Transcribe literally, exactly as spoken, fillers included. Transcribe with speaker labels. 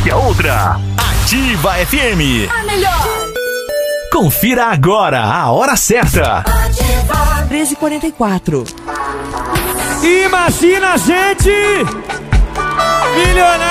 Speaker 1: a outra. Ativa F M.
Speaker 2: A melhor.
Speaker 1: Confira agora a hora certa.
Speaker 3: treze e quarenta e quatro.
Speaker 4: Imagina a gente milionário.